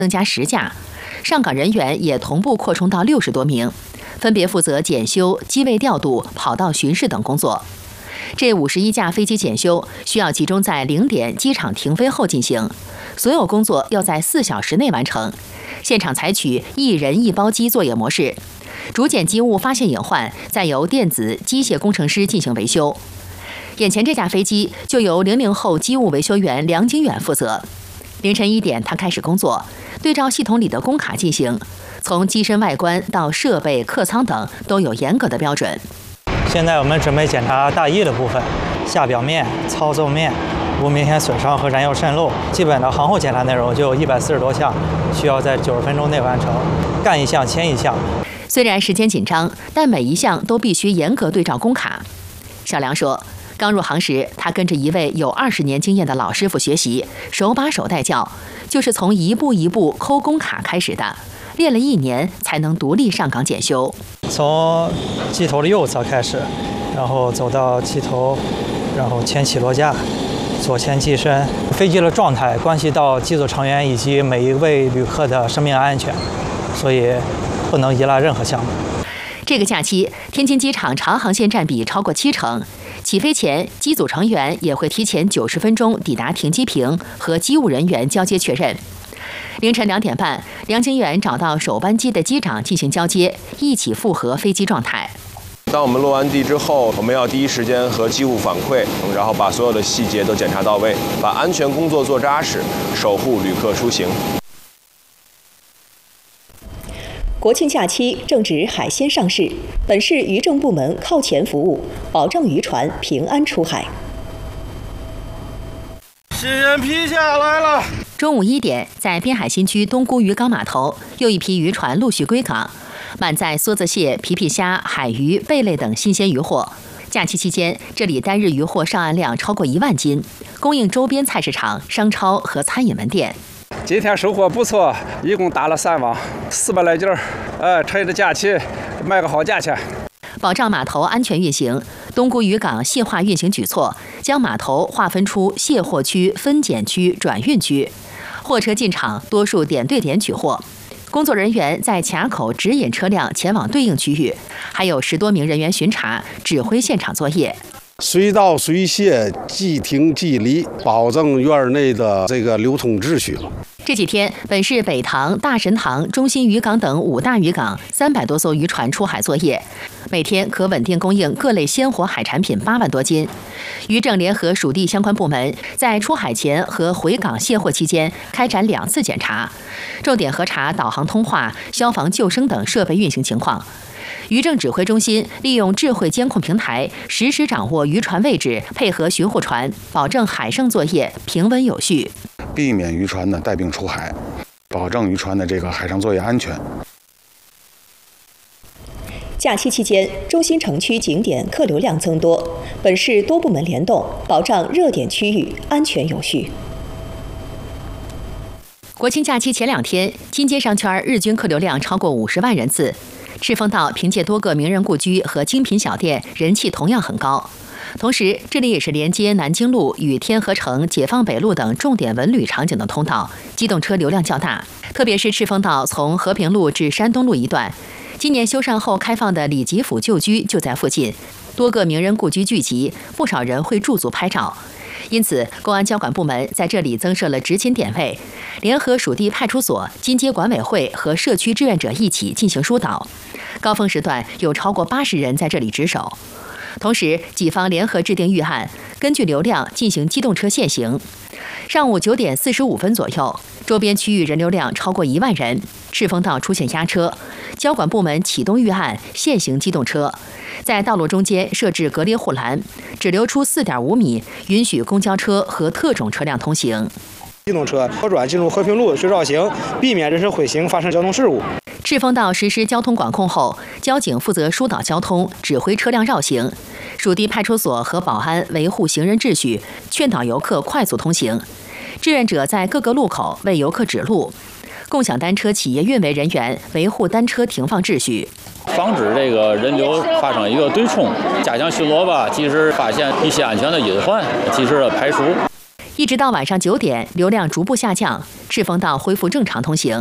增加10架，上岗人员也同步扩充到60多名，分别负责检修、机位调度、跑道巡视等工作。这51架飞机检修需要集中在0点机场停飞后进行，所有工作要在4小时内完成。现场采取1人1包机作业模式，主检机务发现隐患，再由电子、机械工程师进行维修。眼前这架飞机就由00后机务维修员梁景远负责。凌晨1点，他开始工作，对照系统里的工卡进行，从机身外观到设备、客舱等都有严格的标准。 现在我们准备检查大翼的部分，下表面、操纵面无明显损伤和燃油渗漏。基本的航后检查内容就140多项，需要在90分钟内完成，干一项签一项。 虽然时间紧张，但每一项都必须严格对照工卡。小梁说，刚入行时，他跟着一位有20年经验的老师傅学习，手把手带教，就是从一步一步抠工卡开始的，练了1年才能独立上岗检修。 从机头的右侧开始，然后走到机头，然后前起落架，左前机身。飞机的状态关系到机组成员以及每一位旅客的生命安全，所以不能依赖任何项目。 这个假期，天津机场长航线占比超过70%。起飞前，机组成员也会提前90分钟抵达停机坪和机务人员交接确认。凌晨2点半，梁景远找到首班机的机长进行交接，一起复核飞机状态。 当我们落完地之后，我们要第一时间和机务反馈，然后把所有的细节都检查到位，把安全工作做扎实，守护旅客出行。 国庆假期正值海鲜上市，本市渔政部门靠前服务，保障渔船平安出海。 新鲜批下来了。 中午1点，在滨海新区东沽渔港码头，又一批渔船陆续归港，满载梭子蟹、皮皮虾、海鱼、贝类等新鲜渔获。假期期间，这里单日渔获上岸量超过1万斤，供应周边菜市场、商超和餐饮门店。 今天收获不错，一共打了3网，400来斤儿。趁着假期卖个好价钱。 保障码头安全运行，东沽渔港细化运行举措，将码头划分出卸货区、分拣区、转运区。货车进场多数点对点取货，工作人员在卡口指引车辆前往对应区域，还有10多名人员巡查，指挥现场作业。 随到随卸，即停即离，保证院内的这个流通秩序。 这几天，本市北塘、大神塘、中心渔港等5大渔港300多艘渔船出海作业，每天可稳定供应各类鲜活海产品8万多斤。渔政联合属地相关部门在出海前和回港卸货期间开展2次检查，重点核查导航通话、消防救生等设备运行情况。渔政指挥中心利用智慧监控平台，实时掌握渔船位置，配合巡护船，保证海上作业平稳有序， 避免渔船的带病出海，保证渔船的这个海上作业安全。 假期期间，中心城区景点客流量增多，本市多部门联动，保障热点区域安全有序。国庆假期前2天，金街商圈日均客流量超过50万人次。赤峰道凭借多个名人故居和精品小店，人气同样很高。同时，这里也是连接南京路与天河城、解放北路等重点文旅场景的通道，机动车流量较大。特别是赤峰道从和平路至山东路一段，今年修缮后开放的李吉甫旧居就在附近，多个名人故居聚集，不少人会驻足拍照。因此，公安交管部门在这里增设了执勤点位，联合属地派出所、金街管委会和社区志愿者一起进行疏导。高峰时段有超过80人在这里值守。同时，几方联合制定预案，根据流量进行机动车限行。上午9点45分左右，周边区域人流量超过1万人，赤峰道出现压车，交管部门启动预案限行机动车，在道路中间设置隔离护栏，只留出4.5米，允许公交车和特种车辆通行。 机动车左转进入和平路随绕行，避免人车混行发生交通事故。 赤峰道实施交通管控后，交警负责疏导交通，指挥车辆绕行；属地派出所和保安维护行人秩序，劝导游客快速通行。志愿者在各个路口为游客指路。共享单车企业运维人员维护单车停放秩序， 防止这个人流发生一个对冲，加强巡逻吧，及时发现一些安全的隐患，及时的排除。 一直到晚上9点，流量逐步下降，赤峰道恢复正常通行。